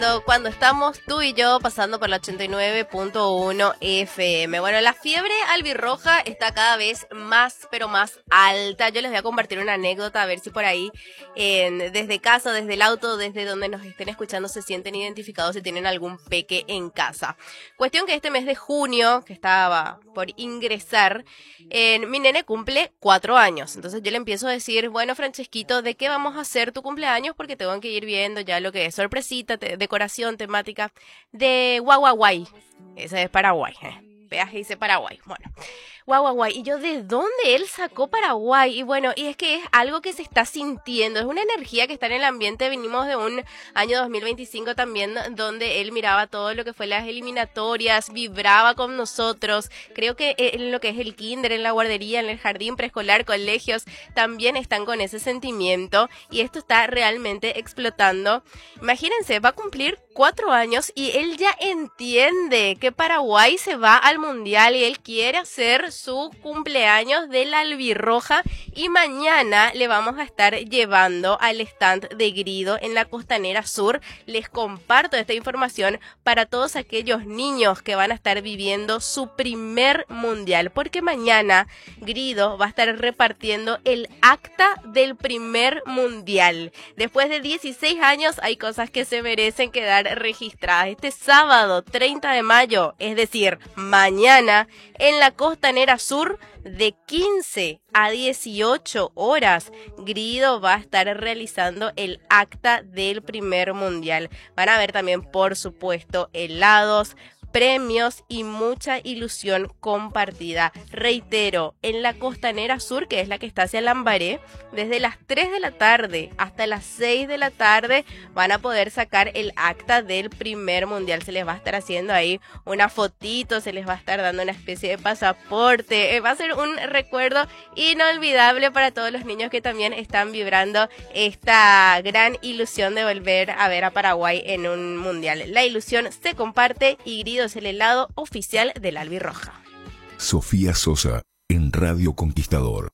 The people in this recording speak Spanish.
Perfecto, cuando estamos tú y yo pasando por la 89.1 FM. Bueno, la fiebre albirroja está cada vez más, pero más alta. Yo les voy a compartir una anécdota, a ver si por ahí, desde casa, desde el auto, desde donde nos estén escuchando, se sienten identificados si tienen algún peque en casa. Cuestión que este mes de junio, que estaba por ingresar, mi nene cumple 4 años. Entonces yo le empiezo a decir, bueno, Francesquito, ¿de qué vamos a hacer tu cumpleaños? Porque tengo que ir viendo ya lo que es sorpresita, decoración, temática de Guaguaguay. Ese es Paraguay, Peaje dice Paraguay. Bueno, Guaguaguay. ¿Y yo de dónde él sacó Paraguay? Y bueno, y es que es algo que se está sintiendo, es una energía que está en el ambiente. Venimos de un año 2025 también, donde él miraba todo lo que fue las eliminatorias, vibraba con nosotros. Creo que en lo que es el kinder, en la guardería, en el jardín preescolar, colegios, también están con ese sentimiento, y esto está realmente explotando. Imagínense, va a cumplir 4 años y él ya entiende que Paraguay se va al mundial y él quiere hacer su cumpleaños de la albirroja, y mañana le vamos a estar llevando al stand de Grido en la Costanera Sur. Les comparto esta información para todos aquellos niños que van a estar viviendo su primer mundial, porque mañana Grido va a estar repartiendo el acta del primer mundial. Después de 16 años hay cosas que se merecen quedar registradas. Este sábado 30 de mayo, es decir, mañana, en la Costanera Sur, de 15 a 18 horas, Grido va a estar realizando el acta del primer mundial. Van a haber también, por supuesto, helados, premios y mucha ilusión compartida. Reitero, en la Costanera Sur, que es la que está hacia Lambaré, desde las 3 de la tarde hasta las 6 de la tarde van a poder sacar el acta del primer mundial. Se les va a estar haciendo ahí una fotito, se les va a estar dando una especie de pasaporte. Va a ser un recuerdo inolvidable para todos los niños que también están vibrando esta gran ilusión de volver a ver a Paraguay en un mundial. La ilusión se comparte y Grido es el helado oficial del albirroja. Sofía Sosa en Radio Conquistador.